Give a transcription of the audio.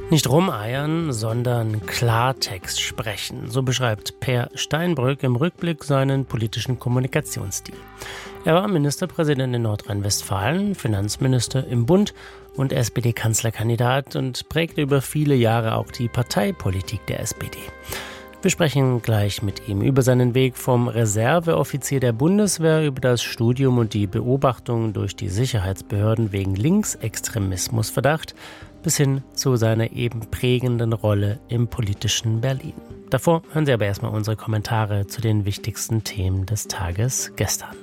Nicht rumeiern, sondern Klartext sprechen. So beschreibt Per Steinbrück im Rückblick seinen politischen Kommunikationsstil. Er war Ministerpräsident in Nordrhein-Westfalen, Finanzminister im Bund und SPD-Kanzlerkandidat und prägte über viele Jahre auch die Parteipolitik der SPD. Wir sprechen gleich mit ihm über seinen Weg vom Reserveoffizier der Bundeswehr über das Studium und die Beobachtung durch die Sicherheitsbehörden wegen Linksextremismusverdacht bis hin zu seiner eben prägenden Rolle im politischen Berlin. Davor hören Sie aber erstmal unsere Kommentare zu den wichtigsten Themen des Tages gestern.